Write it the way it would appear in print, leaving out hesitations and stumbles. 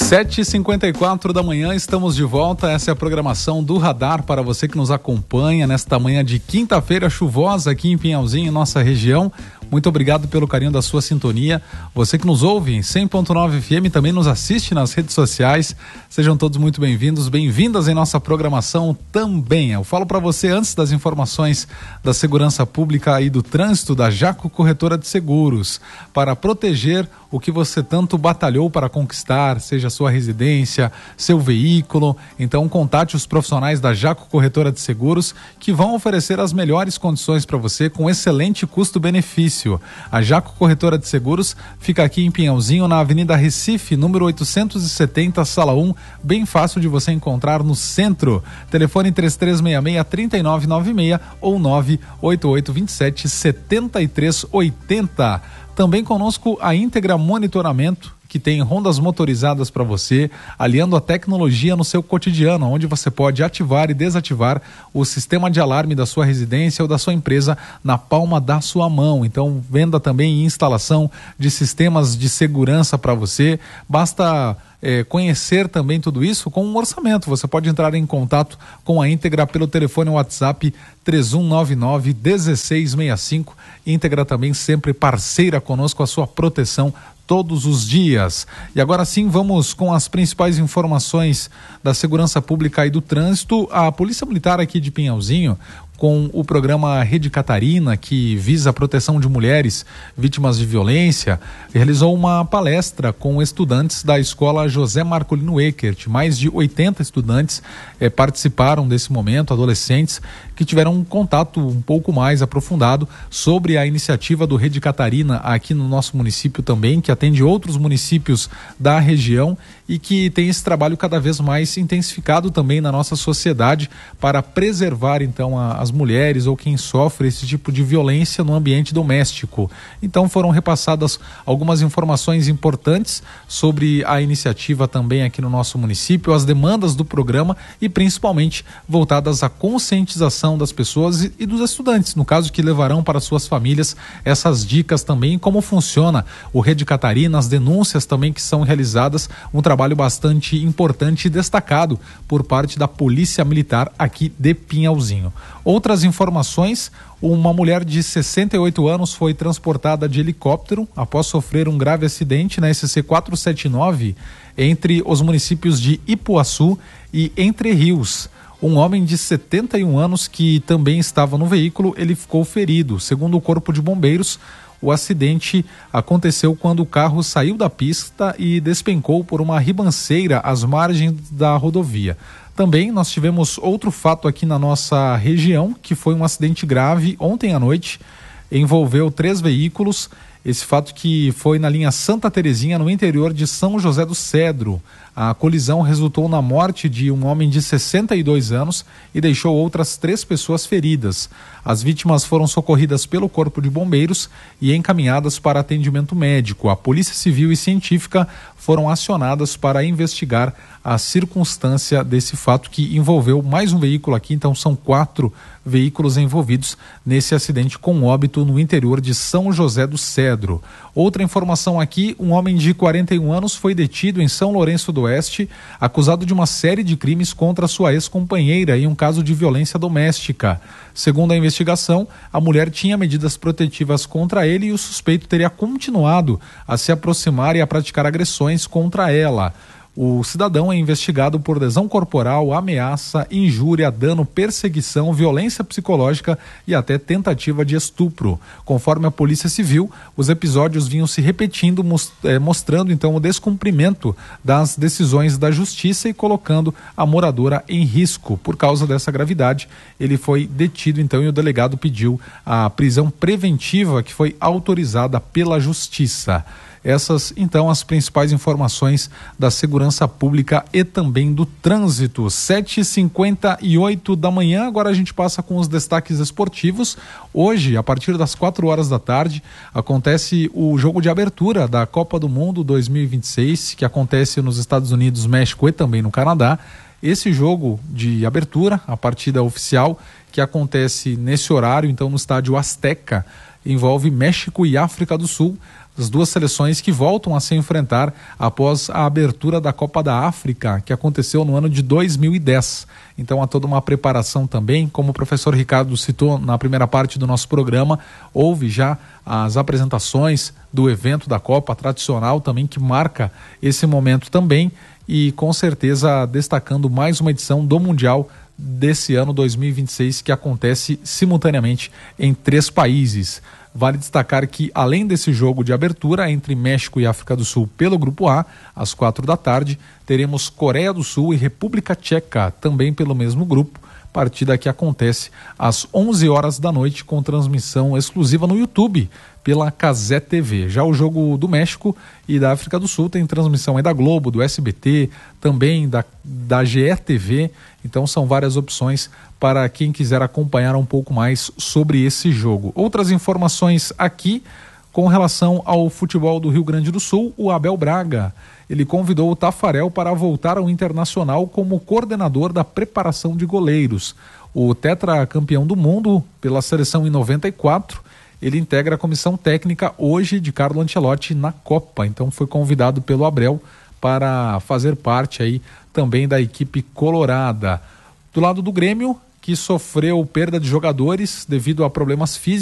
7h54 da manhã, estamos de volta. Essa é a programação do Radar para você que nos acompanha nesta manhã de quinta-feira chuvosa aqui em Pinhalzinho, nossa região. Muito obrigado pelo carinho da sua sintonia. Você que nos ouve em 100.9 FM, também nos assiste nas redes sociais. Sejam todos muito bem-vindos, bem-vindas em nossa programação também. Eu falo para você antes das informações da segurança pública e do trânsito da Jaco Corretora de Seguros, para proteger o que você tanto batalhou para conquistar, seja sua residência, seu veículo. Então contate os profissionais da Jaco Corretora de Seguros, que vão oferecer as melhores condições para você com excelente custo-benefício. A Jaco Corretora de Seguros fica aqui em Pinhalzinho, na Avenida Recife, número 870, sala 1, bem fácil de você encontrar no centro. Telefone 3366-3996 ou 98827-7380. Também conosco a Íntegra Monitoramento, que tem rondas motorizadas para você, aliando a tecnologia no seu cotidiano, onde você pode ativar e desativar o sistema de alarme da sua residência ou da sua empresa na palma da sua mão. Então, venda também e instalação de sistemas de segurança para você. Basta conhecer também tudo isso com um orçamento. Você pode entrar em contato com a Íntegra pelo telefone WhatsApp 3199-1665. Íntegra também sempre parceira conosco, a sua proteção todos os dias. E agora sim, vamos com as principais informações da segurança pública e do trânsito. A Polícia Militar aqui de Pinhalzinho, com o programa Rede Catarina, que visa a proteção de mulheres vítimas de violência, realizou uma palestra com estudantes da Escola José Marcolino Eckert. Mais de 80 estudantes participaram desse momento, adolescentes, que tiveram um contato um pouco mais aprofundado sobre a iniciativa do Rede Catarina aqui no nosso município também, que atende outros municípios da região e que tem esse trabalho cada vez mais intensificado também na nossa sociedade para preservar então as mulheres ou quem sofre esse tipo de violência no ambiente doméstico. Então foram repassadas algumas informações importantes sobre a iniciativa também aqui no nosso município, as demandas do programa e principalmente voltadas à conscientização das pessoas e dos estudantes, no caso, que levarão para suas famílias essas dicas também, como funciona o Rede Catarina, as denúncias também que são realizadas, um trabalho bastante importante e destacado por parte da Polícia Militar aqui de Pinhalzinho. Outras informações: uma mulher de 68 anos foi transportada de helicóptero após sofrer um grave acidente na SC 479 entre os municípios de Ipuaçu e Entre Rios. Um homem de 71 anos que também estava no veículo, ele ficou ferido. Segundo o Corpo de Bombeiros, o acidente aconteceu quando o carro saiu da pista e despencou por uma ribanceira às margens da rodovia. Também nós tivemos outro fato aqui na nossa região, que foi um acidente grave ontem à noite, envolveu 3 veículos. Esse fato que foi na linha Santa Terezinha, no interior de São José do Cedro. A colisão resultou na morte de um homem de 62 anos e deixou outras 3 pessoas feridas. As vítimas foram socorridas pelo Corpo de Bombeiros e encaminhadas para atendimento médico. A Polícia Civil e Científica foram acionadas para investigar a circunstância desse fato, que envolveu mais um veículo aqui. Então são 4 veículos envolvidos nesse acidente com óbito no interior de São José do Cedro. Outra informação aqui: um homem de 41 anos foi detido em São Lourenço do Oeste, acusado de uma série de crimes contra sua ex-companheira em um caso de violência doméstica. Segundo a investigação, a mulher tinha medidas protetivas contra ele e o suspeito teria continuado a se aproximar e a praticar agressões contra ela. O cidadão é investigado por lesão corporal, ameaça, injúria, dano, perseguição, violência psicológica e até tentativa de estupro. Conforme a Polícia Civil, os episódios vinham se repetindo, mostrando então o descumprimento das decisões da Justiça e colocando a moradora em risco. Por causa dessa gravidade, ele foi detido então e o delegado pediu a prisão preventiva, que foi autorizada pela Justiça. Essas, então, as principais informações da segurança pública e também do trânsito. 7h58 da manhã, agora a gente passa com os destaques esportivos. Hoje, a partir das 4 horas da tarde, acontece o jogo de abertura da Copa do Mundo 2026, que acontece nos Estados Unidos, México e também no Canadá. Esse jogo de abertura, a partida oficial, que acontece nesse horário, então, no estádio Azteca, envolve México e África do Sul. as duas seleções que voltam a se enfrentar após a abertura da Copa da África, que aconteceu no ano de 2010. Então há toda uma preparação também, como o professor Ricardo citou na primeira parte do nosso programa, houve já as apresentações do evento da Copa tradicional também, que marca esse momento também, e com certeza destacando mais uma edição do Mundial desse ano 2026, que acontece simultaneamente em 3 países. Vale destacar que, além desse jogo de abertura entre México e África do Sul pelo Grupo A, às 16h, teremos Coreia do Sul e República Tcheca, também pelo mesmo grupo, partida que acontece às 11h com transmissão exclusiva no YouTube pela Cazé TV. Já o jogo do México e da África do Sul tem transmissão aí da Globo, do SBT, também da GRTV. Então são várias opções para quem quiser acompanhar um pouco mais sobre esse jogo. Outras informações aqui com relação ao futebol do Rio Grande do Sul. O Abel Braga, ele convidou o Tafarel para voltar ao Internacional como coordenador da preparação de goleiros. O tetracampeão do mundo pela seleção em 94, ele integra a comissão técnica hoje de Carlo Ancelotti na Copa. Então foi convidado pelo Abel para fazer parte aí também da equipe colorada. Do lado do Grêmio, que sofreu perda de jogadores devido a problemas físicos,